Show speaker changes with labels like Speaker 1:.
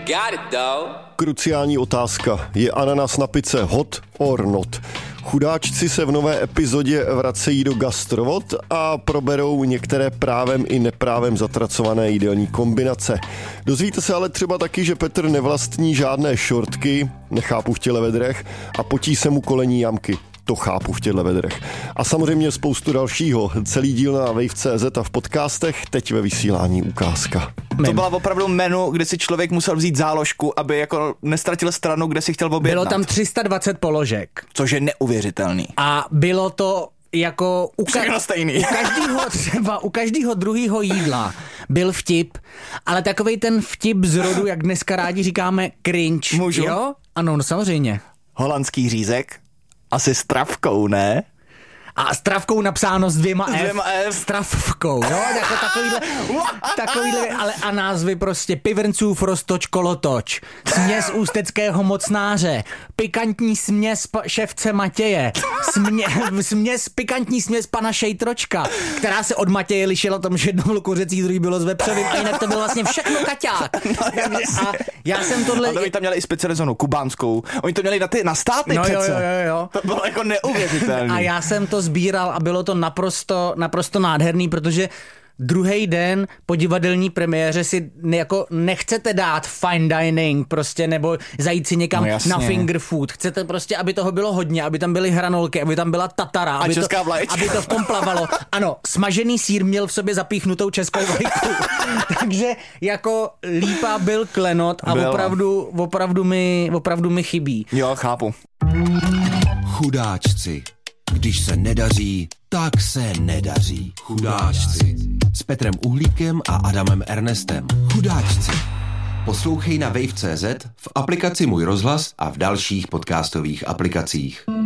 Speaker 1: Got it though.
Speaker 2: Kruciální otázka. Je ananas na pice hot or not? Chudáčci se v nové epizodě vracejí do gastrovod a proberou některé právem i neprávem zatracované jídelní kombinace. Dozvíte se ale třeba taky, že Petr nevlastní žádné šortky, nechápu v těle vedrech, a potí se mu kolení jamky. To chápu v těchto vedrech. A samozřejmě spoustu dalšího. Celý díl na Wave.cz a v podcastech, teď ve vysílání ukázka.
Speaker 3: To byla opravdu menu, kde si člověk musel vzít záložku, aby jako nestratil stranu, kde si chtěl objednat.
Speaker 4: Bylo tam 320 položek.
Speaker 3: Což je neuvěřitelný.
Speaker 4: A bylo to jako
Speaker 3: všechno stejný.
Speaker 4: U každého druhého jídla byl vtip, ale takovej ten vtip z rodu, jak dneska rádi říkáme, cringe.
Speaker 3: Můžu?
Speaker 4: Jo? Ano, no samozřejmě.
Speaker 3: Holandský řízek. Asi s travkou, ne?
Speaker 4: A s travkou napsáno s dvěma F.
Speaker 3: S
Speaker 4: travkou, jo? Jako takovýhle, ale a názvy prostě Pivrncův roztoč kolotoč, směs ústeckého mocnáře, pikantní směs ševce Matěje, pikantní směs pana Šejtročka, která se od Matěje lišila tom, že jedno bylo kuřecí, druhý bylo s vepřovým a jinak to bylo vlastně všechno kaťák. A já jsem tohle...
Speaker 3: A oni tam měli i specializovanou kubánskou. Oni to měli na státy přece.
Speaker 4: Jo.
Speaker 3: To bylo jako neuvěřitelný.
Speaker 4: A já jsem to sbíral a bylo to naprosto nádherný, protože druhý den po divadelní premiéře si jako nechcete dát fine dining prostě, nebo zajít si někam na finger food. Chcete prostě, aby toho bylo hodně, aby tam byly hranolky, aby tam byla tatara, aby to v tom plavalo. Ano, smažený sýr měl v sobě zapíchnutou českou vlajku. Takže jako lípa byl klenot a opravdu mi chybí.
Speaker 3: Jo, chápu.
Speaker 5: Chudáčci. Když se nedaří, tak se nedaří. Chudáčci. S Petrem Uhlíkem a Adamem Ernestem. Chudáčci. Poslouchej na Wave.cz, v aplikaci Můj rozhlas a v dalších podcastových aplikacích.